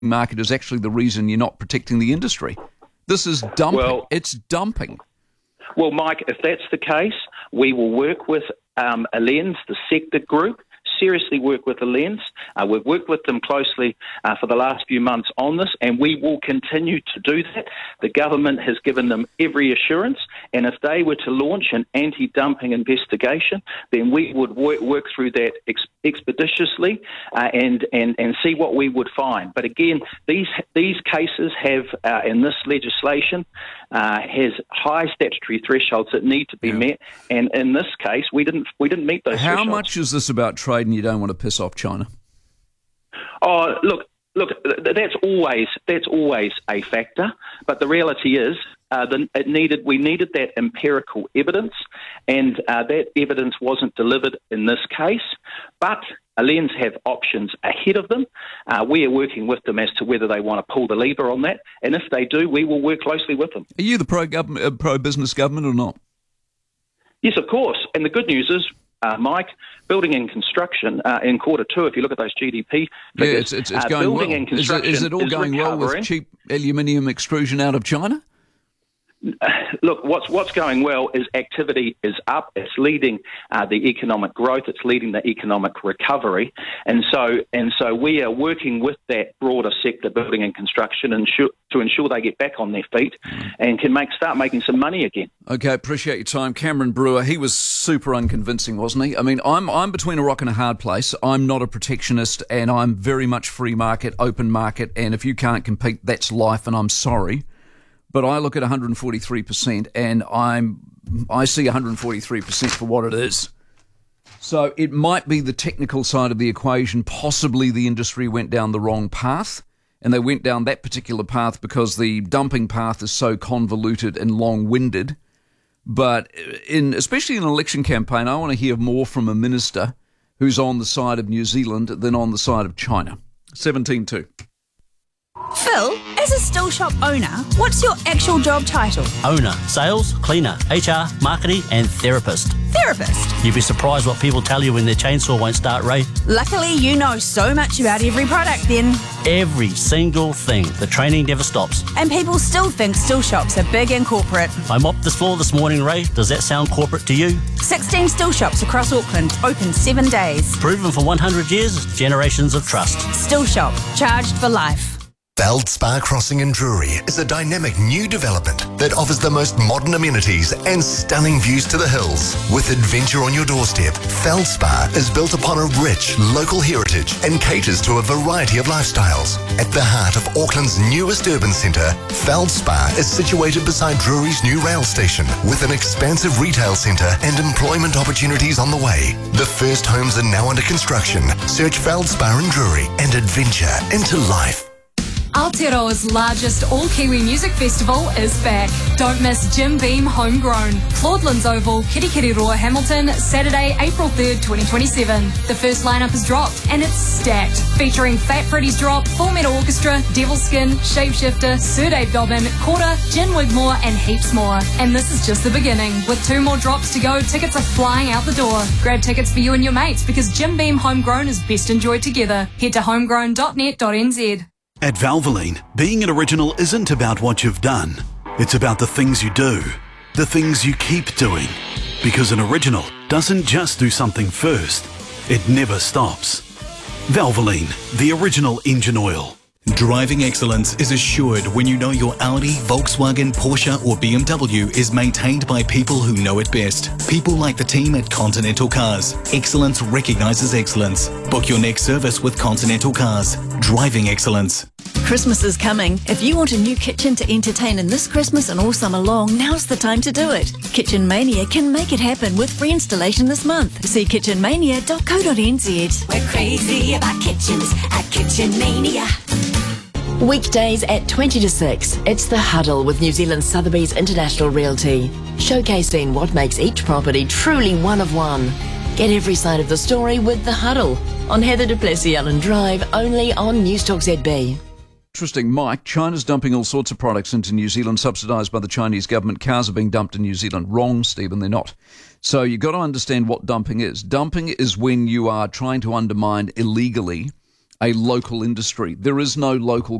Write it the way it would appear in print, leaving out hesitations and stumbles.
market is actually the reason you're not protecting the industry. This is dumping. Well, it's dumping. Well, Mike, if that's the case, we will work with Allianz, the sector group, seriously work with Allianz. We've worked with them closely for the last few months on this, and we will continue to do that. The government has given them every assurance, and if they were to launch an anti-dumping investigation, then we would work through that expeditiously and see what we would find. But again, these cases have, in this legislation, has high statutory thresholds that need to be met, and in this case, we didn't meet those thresholds. How much is this about trade and you don't want to piss off China? Oh, look, that's always a factor, but the reality is we needed that empirical evidence, and that evidence wasn't delivered in this case. But Allianz have options ahead of them. We are working with them as to whether they want to pull the lever on that, and if they do, we will work closely with them. Are you the pro-business government or not? Yes, of course. And the good news is, Mike, building and construction in quarter two, if you look at those GDP figures, it's going building well. And construction is it all going recovering. well with cheap aluminium extrusion out of China? Look, what's going well is activity is up. It's leading the economic growth. It's leading the economic recovery, and so we are working with that broader sector, building and construction, to ensure they get back on their feet and can start making some money again. Okay, appreciate your time, Cameron Brewer. He was super unconvincing, wasn't he? I mean, I'm between a rock and a hard place. I'm not a protectionist, and I'm very much free market, open market, and if you can't compete, that's life, and I'm sorry. But I look at 143%, and I see 143% for what it is. So it might be the technical side of the equation. Possibly the industry went down the wrong path, and they went down that particular path because the dumping path is so convoluted and long-winded. But especially in an election campaign, I want to hear more from a minister who's on the side of New Zealand than on the side of China. 17-2. Phil, as a still shop owner, what's your actual job title? Owner, sales, cleaner, HR, marketing and therapist. Therapist? You'd be surprised what people tell you when their chainsaw won't start, Ray. Luckily, you know so much about every product then. Every single thing. The training never stops. And people still think still shops are big and corporate. I mopped this floor this morning, Ray. Does that sound corporate to you? 16 still shops across Auckland, open 7 days. Proven for 100 years, generations of trust. Still shop, charged for life. Feldspar Crossing in Drury is a dynamic new development that offers the most modern amenities and stunning views to the hills. With adventure on your doorstep, Feldspar is built upon a rich local heritage and caters to a variety of lifestyles. At the heart of Auckland's newest urban centre, Feldspar is situated beside Drury's new rail station with an expansive retail centre and employment opportunities on the way. The first homes are now under construction. Search Feldspar in Drury and adventure into life. Aotearoa's largest all-Kiwi music festival is back. Don't miss Jim Beam Homegrown. Claudelands Oval, Kirikiriroa, Hamilton, Saturday, April 3rd, 2027. The first lineup is dropped and it's stacked. Featuring Fat Freddy's Drop, Full Metal Orchestra, Devilskin, Shapeshifter, Sir Dave Dobbin, Quarter, Jen Wigmore and heaps more. And this is just the beginning. With 2 more drops to go, tickets are flying out the door. Grab tickets for you and your mates because Jim Beam Homegrown is best enjoyed together. Head to homegrown.net.nz. At Valvoline, being an original isn't about what you've done. It's about the things you do, the things you keep doing. Because an original doesn't just do something first, it never stops. Valvoline, the original engine oil. Driving excellence is assured when you know your Audi, Volkswagen, Porsche or BMW is maintained by people who know it best. People like the team at Continental Cars. Excellence recognises excellence. Book your next service with Continental Cars. Driving excellence. Christmas is coming. If you want a new kitchen to entertain in this Christmas and all summer long, now's the time to do it. Kitchen Mania can make it happen with free installation this month. See kitchenmania.co.nz. We're crazy about kitchens at Kitchen Mania. Weekdays at 20 to 6, it's The Huddle with New Zealand Sotheby's International Realty, showcasing what makes each property truly one of one. Get every side of the story with The Huddle on Heather du Plessis-Allen Drive, only on Newstalk ZB. Interesting, Mike. China's dumping all sorts of products into New Zealand, subsidised by the Chinese government. Cars are being dumped in New Zealand. Wrong, Stephen, they're not. So you've got to understand what dumping is. Dumping is when you are trying to undermine illegally a local industry. There is no local